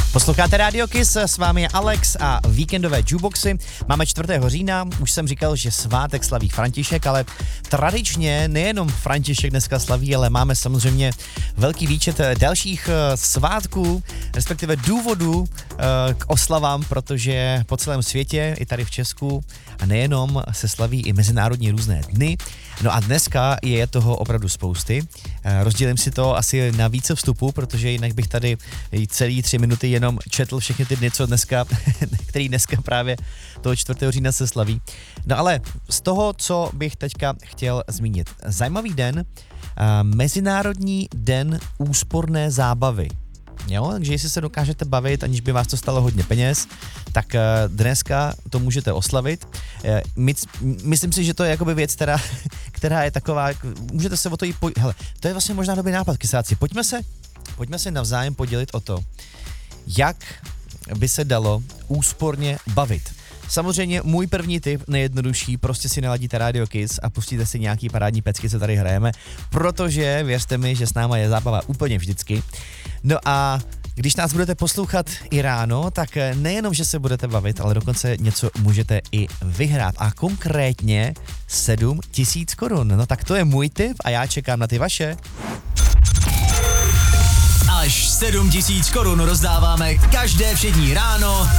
Posloucháte Radio Kiss, s vámi je Alex a víkendové jukeboxy. Máme 4. října, už jsem říkal, že svátek slaví František, ale tradičně nejenom František dneska slaví, ale máme samozřejmě velký výčet dalších svátků, respektive důvodů k oslavám, protože po celém světě, i tady v Česku, a nejenom se slaví i mezinárodní různé dny. No a dneska je toho opravdu spousty. Rozdělím si to asi na více vstupů, protože jinak bych tady celý 3 minuty jenom četl všechny ty dny, který dneska právě toho 4. října se slaví. No ale z toho, co bych teďka chtěl zmínit. Zajímavý den, Mezinárodní den úsporné zábavy. Jo, takže jestli se dokážete bavit, aniž by vás to stalo hodně peněz, tak dneska to můžete oslavit. Myslím si, že to je jakoby věc, která je taková, můžete se o to hele, to je vlastně možná dobrý nápad, kysáci. Pojďme se navzájem podělit o to, jak by se dalo úsporně bavit. Samozřejmě můj první tip, nejjednodušší, prostě si naladíte Radio Kiss a pustíte si nějaký parádní pecky, co tady hrajeme, protože věřte mi, že s náma je zábava úplně vždycky. No a když nás budete poslouchat i ráno, tak nejenom, že se budete bavit, ale dokonce něco můžete i vyhrát. A konkrétně 7 000 korun. No tak to je můj tip a já čekám na ty vaše. Až 7 000 korun rozdáváme každé všední ráno